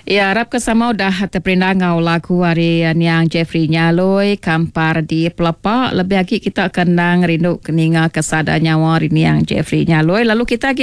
Ya, harap kesama dah terperindah ngau lagu hari yang Jeffrey Nyaloi kampar di Pelepak. Lebih lagi kita akan rindu keninga kesada nyawa hari yang Jeffrey Nyaloi. Lalu kita